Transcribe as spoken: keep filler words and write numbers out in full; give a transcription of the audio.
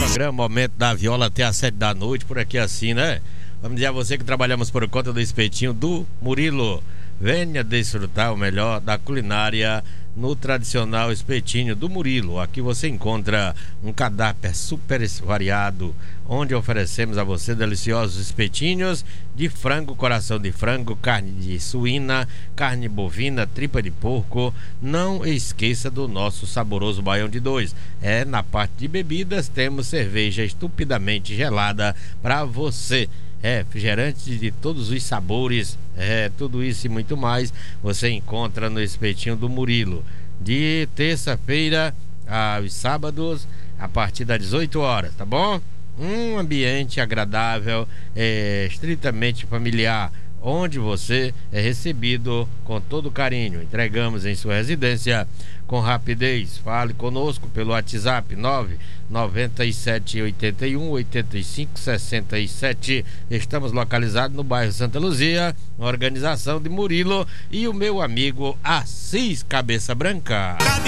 programa Momento da Viola até às sete da noite, por aqui assim, né? Vamos dizer a você que trabalhamos por conta do espetinho do Murilo. Venha desfrutar o melhor da culinária no tradicional espetinho do Murilo. Aqui você encontra um cardápio super variado, onde oferecemos a você deliciosos espetinhos de frango, coração de frango, carne de suína, carne bovina, tripa de porco. Não esqueça do nosso saboroso baião de dois. É, na parte de bebidas temos cerveja estupidamente gelada para você. É, refrigerantes de todos os sabores, é, tudo isso e muito mais você encontra no espetinho do Murilo, de terça-feira aos sábados, a partir das dezoito horas, tá bom? Um ambiente agradável, é, estritamente familiar, onde você é recebido com todo carinho. Entregamos em sua residência com rapidez. Fale conosco pelo WhatsApp nove nove sete oito um oito cinco seis sete. Estamos localizados no bairro Santa Luzia, organização de Murilo e o meu amigo Assis Cabeça Branca.